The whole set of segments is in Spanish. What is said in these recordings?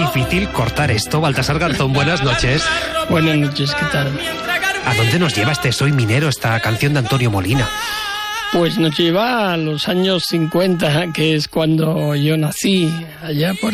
difícil cortar esto. Baltasar Garzón, buenas noches. Buenas noches, ¿qué tal? ¿A dónde nos lleva este Soy Minero, esta canción de Antonio Molina? Pues nos lleva a los años 50, que es cuando yo nací, allá por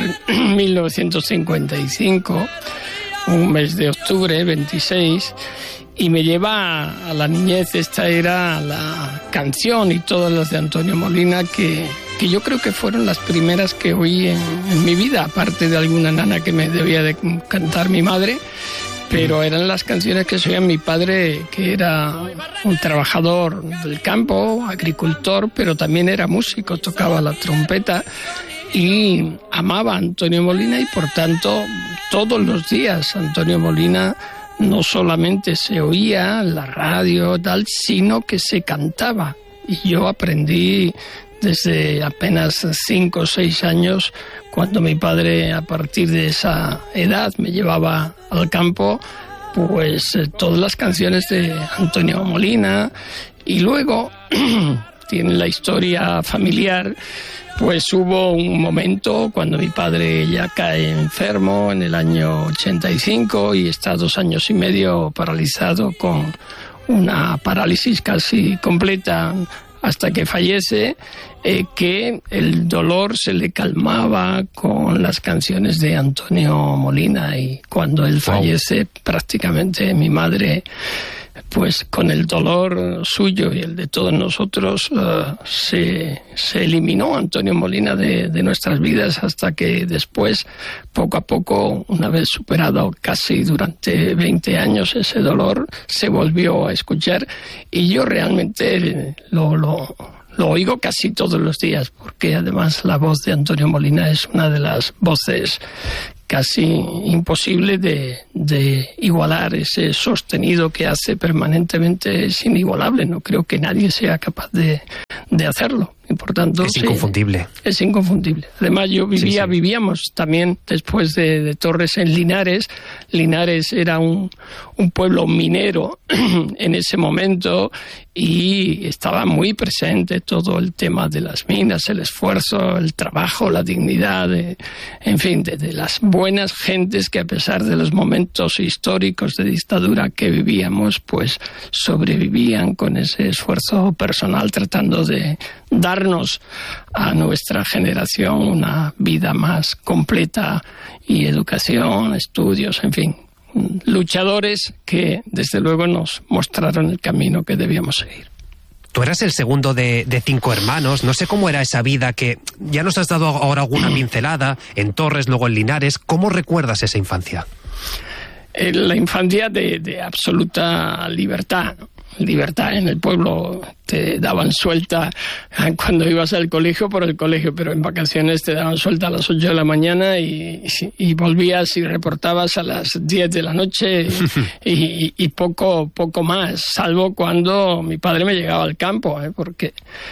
1955, un mes de octubre, 26, y me lleva a la niñez. Esta era la canción y todas las de Antonio Molina que yo creo que fueron las primeras que oí en mi vida, aparte de alguna nana que me debía de cantar mi madre. Pero eran las canciones que se oían mi padre, que era un trabajador del campo, agricultor, pero también era músico, tocaba la trompeta y amaba a Antonio Molina, y por tanto todos los días Antonio Molina no solamente se oía en la radio tal, sino que se cantaba. Y yo aprendí desde apenas 5 o 6 años, cuando mi padre, a partir de esa edad, me llevaba al campo, pues todas las canciones de Antonio Molina. Y luego tiene la historia familiar, pues hubo un momento cuando mi padre ya cae enfermo en el año 85 y está 2 años y medio paralizado, con una parálisis casi completa hasta que fallece, que el dolor se le calmaba con las canciones de Antonio Molina. Y cuando él fallece, prácticamente mi madre, pues con el dolor suyo y el de todos nosotros, se eliminó Antonio Molina de nuestras vidas, hasta que después, poco a poco, una vez superado casi durante 20 años ese dolor, se volvió a escuchar. Y yo realmente lo oigo casi todos los días, porque además la voz de Antonio Molina es una de las voces casi imposible de igualar. Ese sostenido que hace permanentemente es inigualable. No creo que nadie sea capaz de hacerlo. Y por tanto, es inconfundible. Sí, es inconfundible. Además, vivíamos también después de Torres en Linares. Linares era un pueblo minero en ese momento, y estaba muy presente todo el tema de las minas, el esfuerzo, el trabajo, la dignidad, en fin, de las buenas gentes que, a pesar de los momentos históricos de dictadura que vivíamos, pues sobrevivían con ese esfuerzo personal, tratando de darnos a nuestra generación una vida más completa, y educación, estudios, en fin, luchadores que desde luego nos mostraron el camino que debíamos seguir. Tú eras el segundo de 5 hermanos. No sé cómo era esa vida, que ya nos has dado ahora alguna pincelada, en Torres, luego en Linares. ¿Cómo recuerdas esa infancia? La infancia de absoluta libertad. Libertad en el pueblo. Te daban suelta cuando ibas al colegio por el colegio, pero en vacaciones te daban suelta a las 8 de la mañana y volvías y reportabas a las 10 de la noche y poco más, salvo cuando mi padre me llegaba al campo, porque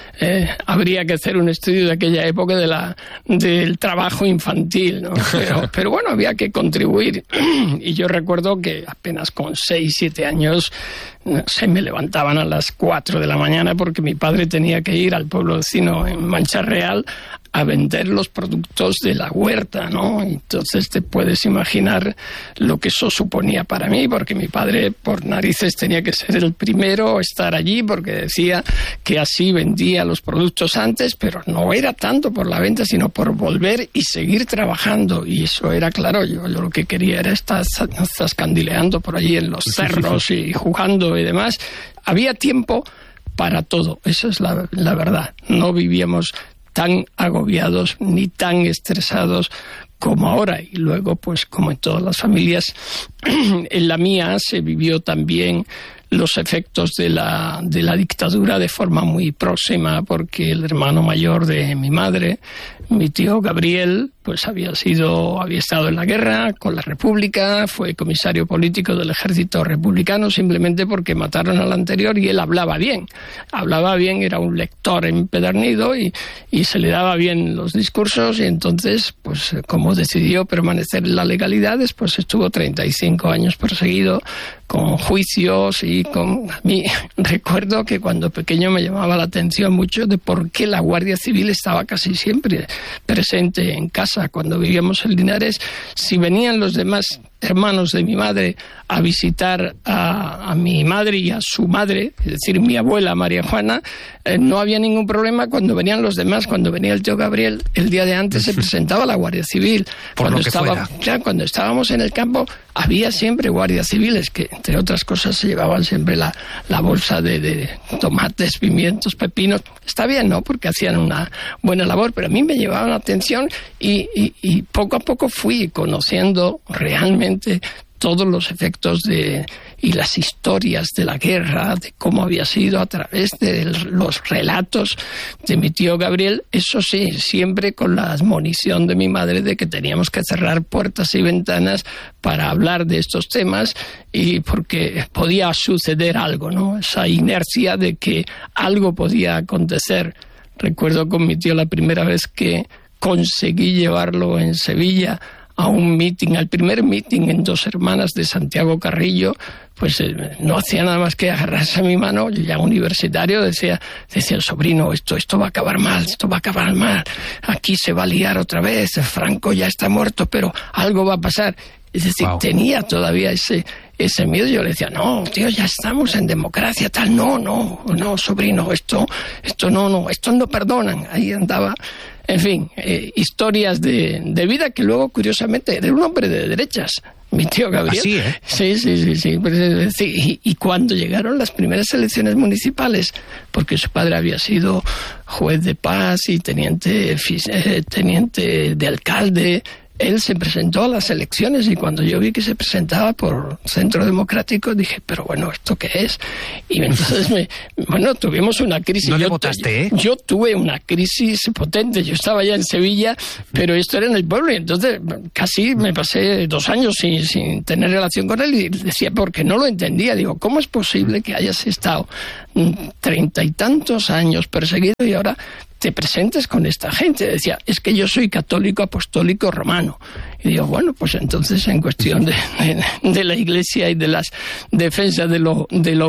habría que hacer un estudio de aquella época del trabajo infantil, ¿no? Pero bueno, había que contribuir. Y yo recuerdo que apenas con 6, 7 años se me levantaban a las 4 de la mañana, porque mi padre tenía que ir al pueblo vecino en Mancha Real a vender los productos de la huerta, ¿no? Entonces te puedes imaginar lo que eso suponía para mí, porque mi padre por narices tenía que ser el primero a estar allí, porque decía que así vendía los productos antes, pero no era tanto por la venta, sino por volver y seguir trabajando. Y eso era claro, yo lo que quería era estar zascandileando por allí en los cerros y jugando y demás. Había tiempo para todo, esa es la verdad. No vivíamos tan agobiados ni tan estresados como ahora. Y luego, pues como en todas las familias, en la mía se vivió también los efectos de la dictadura de forma muy próxima, porque el hermano mayor de mi madre, mi tío Gabriel, pues había estado en la guerra con la República, fue comisario político del ejército republicano, simplemente porque mataron al anterior, y él hablaba bien, era un lector empedernido y se le daba bien los discursos, y entonces, pues como decidió permanecer en la legalidad, después estuvo 35 años perseguido, con juicios y con... A mí recuerdo que cuando pequeño me llamaba la atención mucho de por qué la Guardia Civil estaba casi siempre presente en casa casa cuando vivíamos en Linares, si venían los demás hermanos de mi madre a visitar a mi madre y a su madre, es decir, mi abuela María Juana, no había ningún problema cuando venían los demás. Cuando venía el tío Gabriel, el día de antes se presentaba la Guardia Civil. Cuando estábamos en el campo, había siempre guardias civiles que, entre otras cosas, se llevaban siempre la bolsa de tomates, pimientos, pepinos. Está bien, ¿no? Porque hacían una buena labor, pero a mí me llamaban la atención y poco a poco fui conociendo realmente todos los efectos y las historias de la guerra, de cómo había sido a través de los relatos de mi tío Gabriel. Eso sí, siempre con la admonición de mi madre de que teníamos que cerrar puertas y ventanas para hablar de estos temas, y porque podía suceder algo, ¿no? Esa inercia de que algo podía acontecer. Recuerdo con mi tío la primera vez que conseguí llevarlo en Sevilla a un meeting, al primer meeting en Dos Hermanas de Santiago Carrillo, pues no hacía nada más que agarrarse a mi mano. Yo ya universitario decía el sobrino, esto va a acabar mal, aquí se va a liar otra vez, Franco ya está muerto, pero algo va a pasar. Es decir, tenía todavía ese miedo. Yo le decía, no, tío, ya estamos en democracia, tal, no, sobrino, esto no perdonan. Ahí andaba. En fin, historias de vida que luego, curiosamente, era un hombre de derechas, mi tío Gabriel. ¿Así, eh? Sí. Pues, y cuando llegaron las primeras elecciones municipales, porque su padre había sido juez de paz y teniente de alcalde, él se presentó a las elecciones, y cuando yo vi que se presentaba por Centro Democrático, dije, pero bueno, ¿esto qué es? Y entonces, tuvimos una crisis. ¿No le votaste, eh? Yo tuve una crisis potente. Yo estaba ya en Sevilla, pero esto era en el pueblo, y entonces casi me pasé 2 años sin tener relación con él, y decía, porque no lo entendía. Digo, ¿cómo es posible que hayas estado 30 y tantos años perseguido y ahora te presentes con esta gente? Decía, es que yo soy católico apostólico romano. Y digo, bueno, pues entonces en cuestión de la Iglesia y de las defensas de lo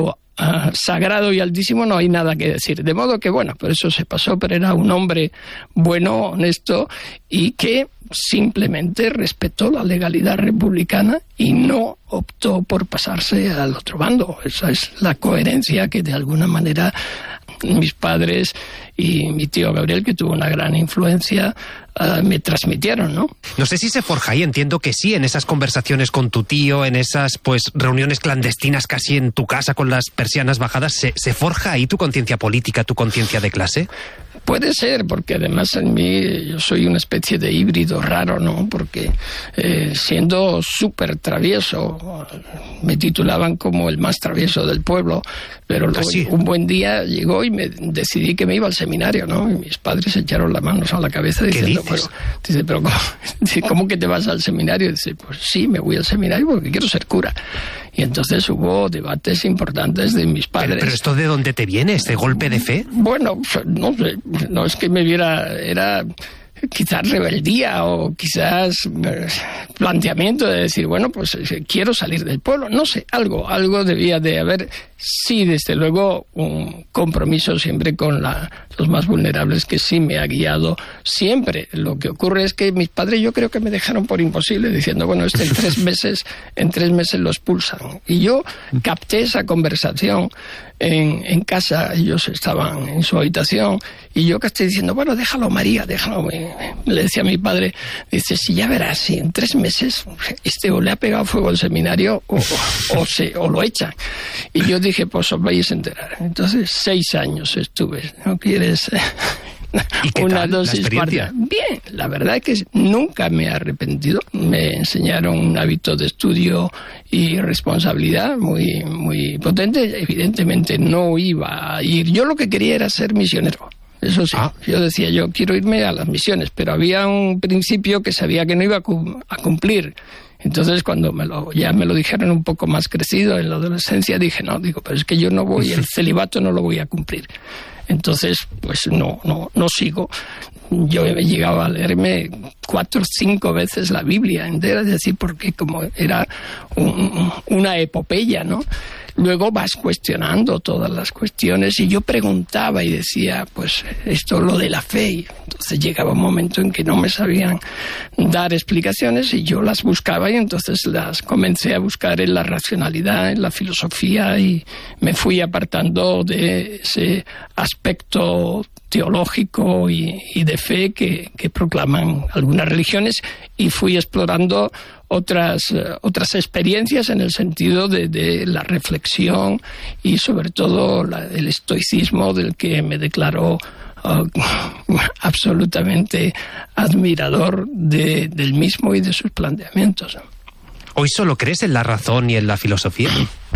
sagrado y altísimo no hay nada que decir. De modo que, bueno, por eso se pasó, pero era un hombre bueno, honesto, y que simplemente respetó la legalidad republicana y no optó por pasarse al otro bando. Esa es la coherencia que de alguna manera mis padres y mi tío Gabriel, que tuvo una gran influencia, me transmitieron, ¿no? No sé si se forja ahí, entiendo que sí, en esas conversaciones con tu tío, en esas reuniones clandestinas casi en tu casa con las persianas bajadas, ¿se forja ahí tu conciencia política, tu conciencia de clase? Puede ser, porque además en mí yo soy una especie de híbrido raro, ¿no? Porque siendo súper travieso, me titulaban como el más travieso del pueblo, pero luego un buen día llegó y me decidí que me iba al seminario, ¿no? Y mis padres se echaron las manos a la cabeza diciendo, pero ¿cómo que te vas al seminario? Y dice, pues sí, me voy al seminario porque quiero ser cura. Y entonces hubo debates importantes de mis padres. ¿Pero esto de dónde te viene, este golpe de fe? Bueno, no sé, no es que me viera, era quizás rebeldía o quizás planteamiento de decir, bueno, pues quiero salir del pueblo. No sé, algo debía de haber. Sí, desde luego, un compromiso siempre con los más vulnerables, que sí me ha guiado siempre. Lo que ocurre es que mis padres, yo creo que me dejaron por imposible, diciendo, bueno, en 3 meses lo expulsan. Y yo capté esa conversación en casa. Ellos estaban en su habitación y yo capté diciendo, bueno, déjalo, María, déjalo. Le decía a mi padre, dice, si ya verás, si en 3 meses o le ha pegado fuego al seminario o lo echan. Y yo dije, pues os vais a enterar. Entonces 6 años estuve. ¿No quieres una dosis parda? Bien, la verdad es que nunca me he arrepentido. Me enseñaron un hábito de estudio y responsabilidad muy, muy potente. Evidentemente no iba a ir. Yo lo que quería era ser misionero. Eso sí, yo decía, yo quiero irme a las misiones, pero había un principio que sabía que no iba a cumplir. Entonces, cuando ya me lo dijeron un poco más crecido en la adolescencia, dije, pero es que yo no voy, el celibato no lo voy a cumplir. Entonces, pues no sigo. Yo he llegado a leerme 4 o 5 veces la Biblia entera, es decir, porque como era una epopeya, ¿no? luego vas cuestionando todas las cuestiones, y yo preguntaba y decía, pues esto lo de la fe, y entonces llegaba un momento en que no me sabían dar explicaciones y yo las buscaba, y entonces las comencé a buscar en la racionalidad, en la filosofía, y me fui apartando de ese aspecto teológico y de fe que proclaman algunas religiones, y fui explorando otras experiencias en el sentido de la reflexión y sobre todo el estoicismo, del que me declaró absolutamente admirador del mismo y de sus planteamientos. ¿Hoy solo crees en la razón y en la filosofía?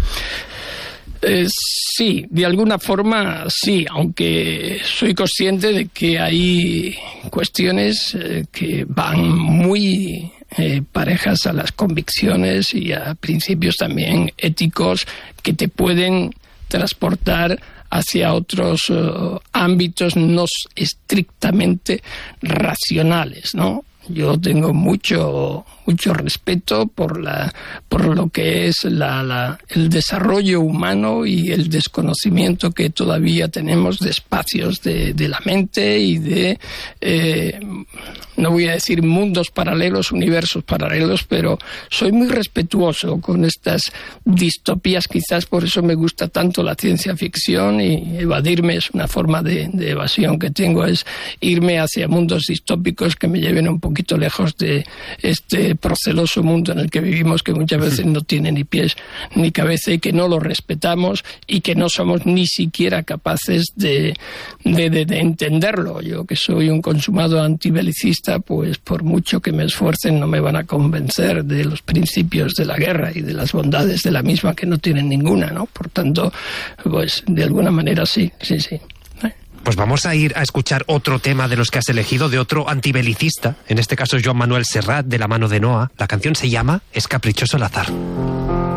Sí, de alguna forma sí, aunque soy consciente de que hay cuestiones que van muy parejas a las convicciones y a principios también éticos que te pueden transportar hacia otros ámbitos no estrictamente racionales, ¿no? Yo tengo mucho respeto por lo que es el desarrollo humano y el desconocimiento que todavía tenemos de espacios de la mente y de, no voy a decir mundos paralelos, universos paralelos, pero soy muy respetuoso con estas distopías. Quizás por eso me gusta tanto la ciencia ficción, y evadirme es una forma de evasión que tengo, es irme hacia mundos distópicos que me lleven un poquito lejos de este proceloso mundo en el que vivimos, que muchas veces no tiene ni pies ni cabeza, y que no lo respetamos y que no somos ni siquiera capaces de entenderlo. Yo, que soy un consumado antibelicista, pues por mucho que me esfuercen no me van a convencer de los principios de la guerra y de las bondades de la misma, que no tienen ninguna, ¿no? Por tanto, pues de alguna manera sí. Pues vamos a ir a escuchar otro tema de los que has elegido, de otro antibelicista, en este caso Joan Manuel Serrat, de la mano de Noa. La canción se llama Es caprichoso el azar.